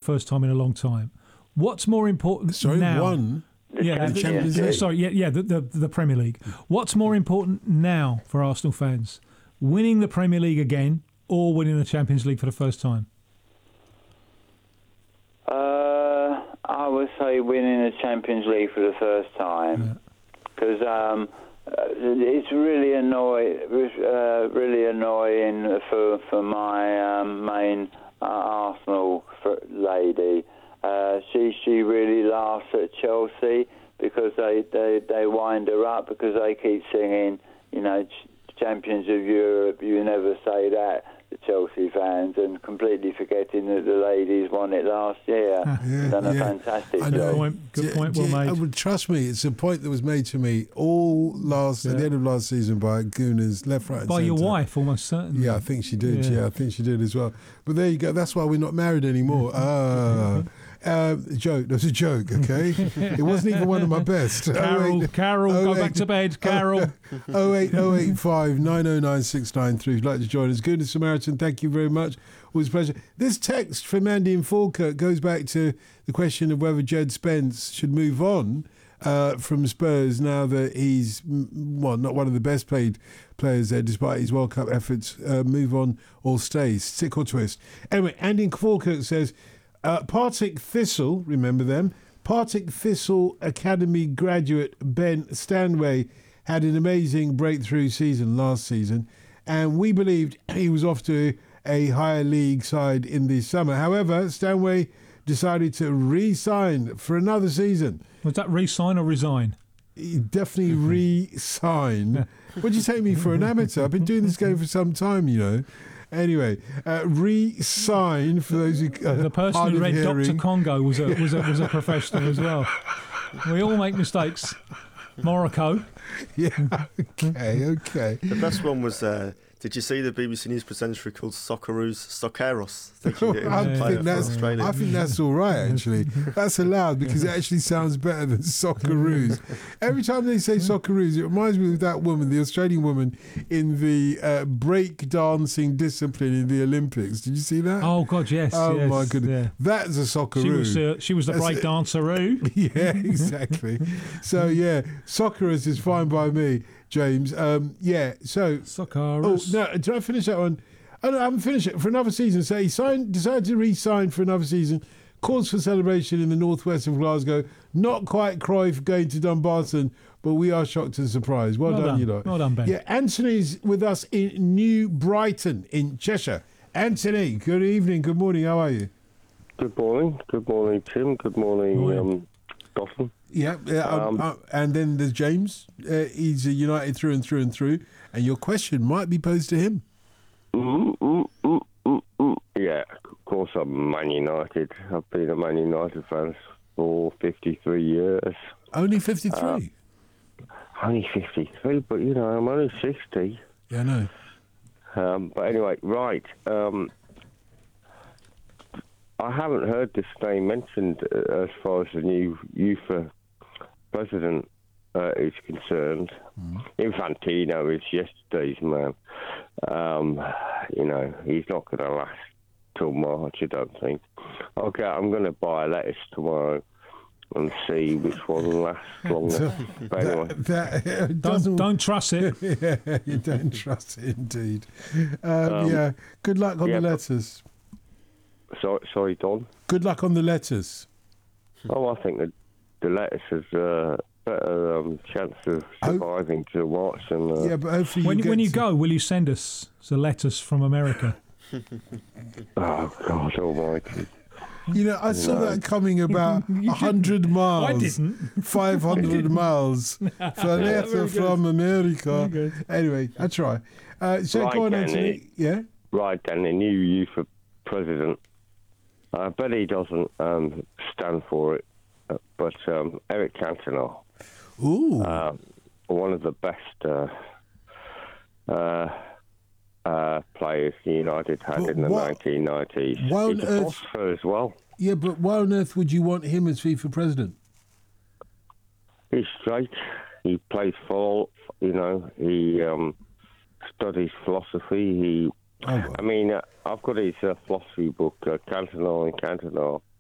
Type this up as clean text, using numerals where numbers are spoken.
first time in a long time. What's more important now? Won? The Champions League. The Premier League. What's more important now for Arsenal fans? Winning the Premier League again or winning the Champions League for the first time? I would say winning the Champions League for the first time, because it's really annoying for my main Arsenal lady. She really laughs at Chelsea because they wind her up because they keep singing, Champions of Europe. You never say that, the Chelsea fans, and completely forgetting that the ladies won it last year. Done a fantastic job. Good point, well made. Trust me, it's a point that was made to me at the end of last season by Gunners, left, right, and by centre. your wife, almost certainly. Yeah, I think she did. Yeah, I think she did as well. But there you go. That's why we're not married anymore. Joke. That was a joke, okay? It wasn't even one of my best. Carol, go back to bed, Carol. 08085 909 693. If you'd like to join us. Goodness Samaritan, thank you very much. Always a pleasure. This text from Andy in Falkirk goes back to the question of whether Jed Spence should move on from Spurs now that he's, not one of the best paid players there despite his World Cup efforts. Move on or stay, stick or twist. Anyway, Andy in Falkirk says, Partick Thistle, remember them? Partick Thistle Academy graduate Ben Stanway had an amazing breakthrough season last season, and we believed he was off to a higher league side in the summer. However, Stanway decided to re-sign for another season. Was that re-sign or resign? He definitely re-sign. What do you take me for, an amateur? I've been doing this game for some time, Anyway, re-sign for those who the person who read Dr. Congo was a professional as well. We all make mistakes. Morocco. Yeah. Okay. The best one was. Did you see the BBC News presenter called Socceros? I think that's all right, actually. That's allowed because it actually sounds better than Socceroos. Every time they say Socceroos, it reminds me of that woman, the Australian woman in the break dancing discipline in the Olympics. Did you see that? Oh, God, yes. Oh, yes, my goodness. Yeah. That's a Socceroo. She was the break danceroo. Yeah, exactly. So, yeah, Socceroos is fine by me. James, so Socceroos. No, did I finish that one? Oh, no, I haven't finished it. For another season, so he decided to re-sign for another season. Cause for celebration in the northwest of Glasgow. Not quite Cruyff going to Dumbarton, but we are shocked and surprised. Well done, you lot. Well done, Ben. Yeah, Anthony's with us in New Brighton in Cheshire. Anthony, good evening, good morning. How are you? Good morning. Good morning, Tim. Good morning. Gotham. Yeah, and then there's James. He's a United through and through and through, and your question might be posed to him. Yeah, of course I'm Man United. I've been a Man United fan for 53 years. Only 53? Only 53, but I'm only 60. Yeah, I know. But anyway, right. I haven't heard this name mentioned as far as the new UEFA president is concerned. Infantino is yesterday's man. He's not going to last till March, I don't think. Okay, I'm going to buy a lettuce tomorrow and see which one lasts longer. But anyway. Don't trust it. Yeah, you don't trust it indeed. Good luck on the lettuce. Sorry, Don? Good luck on the lettuce. Oh, I think that the lettuce has a better chance of surviving to March than... but hopefully when you go, will you send us the lettuce from America? Oh, God almighty. I saw that coming about 100 miles. I didn't. 500 miles. For letter from America. Anyway, I try. So right, go on, Anthony. Yeah? Right, then, the new youth president. I bet he doesn't stand for it. But Eric Cantona. Ooh. One of the best players United had in the 1990s. He's a philosopher as well. Yeah, but why on earth would you want him as FIFA president? He's straight. He plays full. He studies philosophy. I've got his philosophy book, Cantona and Cantona.